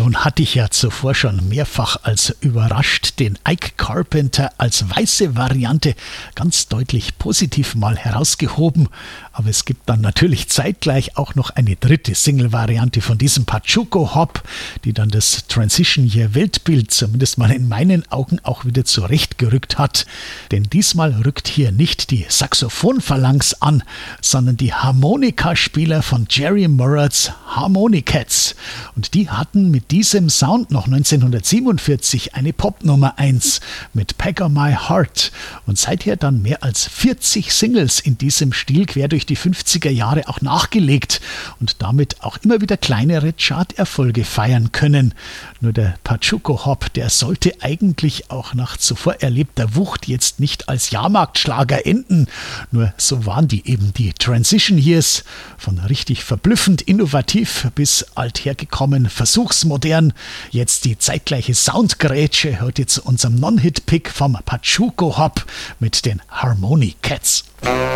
Nun hatte ich ja zuvor schon mehrfach als überrascht den Ike Carpenter als weiße Variante ganz deutlich positiv mal herausgehoben. Aber es gibt dann natürlich zeitgleich auch noch eine dritte Single-Variante von diesem Pachuco Hop, die dann das Transition Year Weltbild zumindest mal in meinen Augen auch wieder zurechtgerückt hat. Denn diesmal rückt hier nicht die Saxophon-Phalanx an, sondern die Harmonikaspieler von Jerry Murats Harmonicats. Und die hatten mit diesem Sound noch 1947 eine Pop-Nummer 1 mit Pack on My Heart und seither dann mehr als 40 Singles in diesem Stil quer durch die 50er Jahre auch nachgelegt und damit auch immer wieder kleinere Charterfolge feiern können. Nur der Pachuco Hop, der sollte eigentlich auch nach zuvor erlebter Wucht jetzt nicht als Jahrmarktschlager enden. Nur so waren die eben die Transition Years, von richtig verblüffend innovativ bis althergekommen versuchsmodern. Jetzt die zeitgleiche Soundgrätsche heute zu unserem Non-Hit-Pick vom Pachuco Hop mit den Harmonicats.